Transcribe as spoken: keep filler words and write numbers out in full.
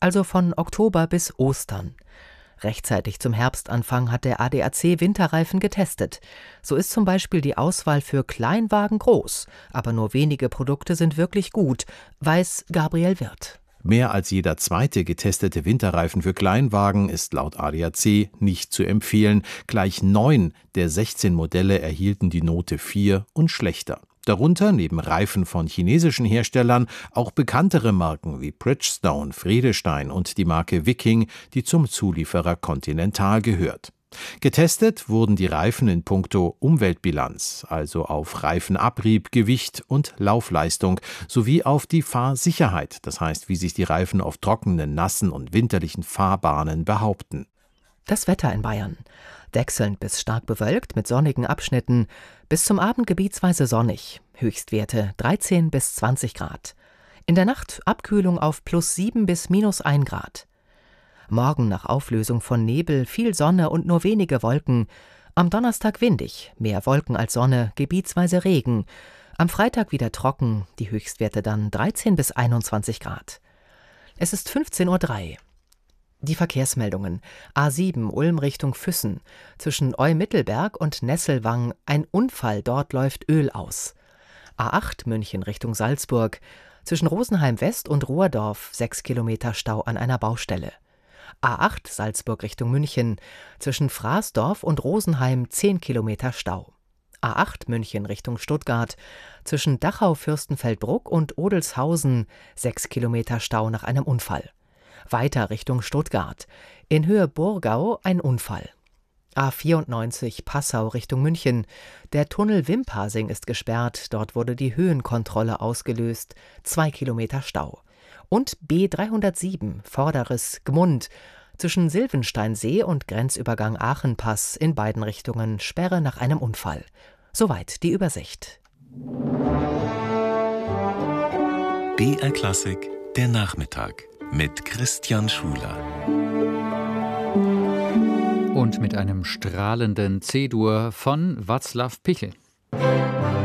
also von Oktober bis Ostern. Rechtzeitig zum Herbstanfang hat der A D A C Winterreifen getestet. So ist zum Beispiel die Auswahl für Kleinwagen groß, aber nur wenige Produkte sind wirklich gut, weiß Gabriel Wirth. Mehr als jeder zweite getestete Winterreifen für Kleinwagen ist laut A D A C nicht zu empfehlen. Gleich neun der sechzehn Modelle erhielten die Note vier und schlechter. Darunter neben Reifen von chinesischen Herstellern auch bekanntere Marken wie Bridgestone, Vredestein und die Marke Viking, die zum Zulieferer Continental gehört. Getestet wurden die Reifen in puncto Umweltbilanz, also auf Reifenabrieb, Gewicht und Laufleistung, sowie auf die Fahrsicherheit, das heißt, wie sich die Reifen auf trockenen, nassen und winterlichen Fahrbahnen behaupten. Das Wetter in Bayern. Wechselnd bis stark bewölkt mit sonnigen Abschnitten, bis zum Abend gebietsweise sonnig, Höchstwerte dreizehn bis zwanzig Grad. In der Nacht Abkühlung auf plus sieben bis minus ein Grad. Morgen nach Auflösung von Nebel viel Sonne und nur wenige Wolken. Am Donnerstag windig, mehr Wolken als Sonne, gebietsweise Regen. Am Freitag wieder trocken, die Höchstwerte dann dreizehn bis einundzwanzig Grad. Es ist fünfzehn Uhr drei. Die Verkehrsmeldungen. A sieben Ulm Richtung Füssen. Zwischen Eu-Mittelberg und Nesselwang ein Unfall, dort läuft Öl aus. A acht München Richtung Salzburg. Zwischen Rosenheim West und Ruhrdorf sechs Kilometer Stau an einer Baustelle. A acht Salzburg Richtung München. Zwischen Fraßdorf und Rosenheim zehn Kilometer Stau. A acht München Richtung Stuttgart. Zwischen Dachau-Fürstenfeldbruck und Odelshausen sechs Kilometer Stau nach einem Unfall. Weiter Richtung Stuttgart. In Höhe Burgau ein Unfall. A vierundneunzig Passau Richtung München. Der Tunnel Wimpasing ist gesperrt. Dort wurde die Höhenkontrolle ausgelöst. Zwei Kilometer Stau. Und B dreihundertsieben Vorderes Gmund. Zwischen Silvensteinsee und Grenzübergang Aachenpass in beiden Richtungen Sperre nach einem Unfall. Soweit die Übersicht. B R Klassik, der Nachmittag. Mit Christian Schuler. Und mit einem strahlenden C-Dur von Václav Pichel.